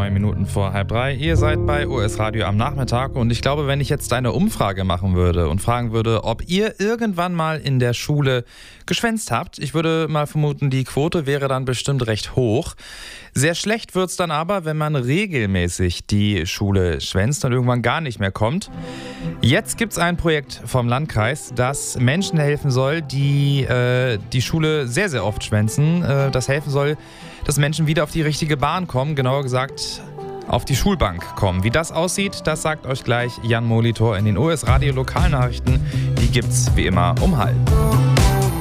9 Minuten vor 2:30. Ihr seid bei US Radio am Nachmittag und ich glaube, wenn ich jetzt eine Umfrage machen würde und fragen würde, ob ihr irgendwann mal in der Schule geschwänzt habt, ich würde mal vermuten, die Quote wäre dann bestimmt recht hoch. Sehr schlecht wird's dann aber, wenn man regelmäßig die Schule schwänzt und irgendwann gar nicht mehr kommt. Jetzt gibt's ein Projekt vom Landkreis, das Menschen helfen soll, die die Schule sehr, sehr oft schwänzen. Das helfen soll, dass Menschen wieder auf die richtige Bahn kommen, genauer gesagt auf die Schulbank kommen. Wie das aussieht, das sagt euch gleich Jan Molitor in den US Radio Lokalnachrichten. Die gibt's wie immer um 12:30.